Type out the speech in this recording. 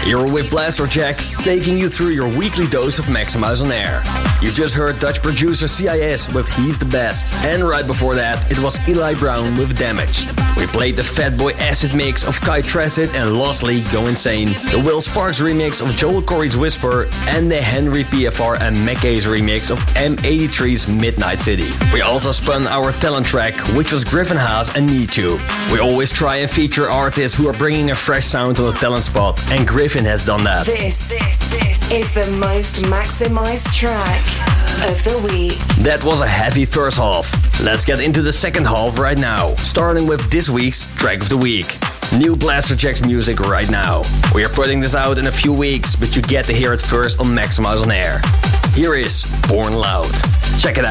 You're with Blasterjaxx, taking you through your weekly dose of Maximize on Air. You just heard Dutch producer CIS with He's the Best. And right before that, it was Eli Brown with Damaged. We played the Fatboy Acid mix of Kai Tracid and Lostly Go Insane, the Will Sparks remix of Joel Corey's Whisper, and the Henry PFR and Mackay's remix of M83's Midnight City. We also spun our talent track, which was Griffin Haas and Need You. We always try and feature artists who are bringing a fresh sound to the talent spot, and Griffin has done that. This is the most maximized track of the week. That was a heavy first half. Let's get into the second half right now, starting with this week's track of the week. New Blasterjaxx music right now. We are putting this out in a few weeks, but you get to hear it first on Maximize on Air. Here is Born Loud. Check it out.